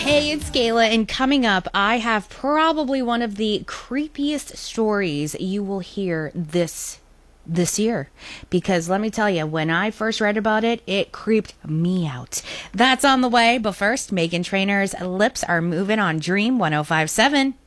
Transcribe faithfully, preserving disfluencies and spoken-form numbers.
Hey, it's Gayla, and coming up, I have probably one of the creepiest stories you will hear this this year. Because let me tell you, when I first read about it, it creeped me out. That's on the way, but first, Meghan Trainor's Lips Are Moving on Dream one oh five point seven.